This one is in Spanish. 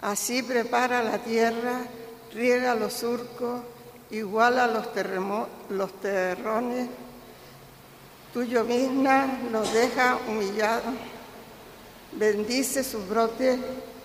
Así prepara la tierra, riega los surcos, iguala los terrones. Tu llovizna los deja humillados, bendice sus brotes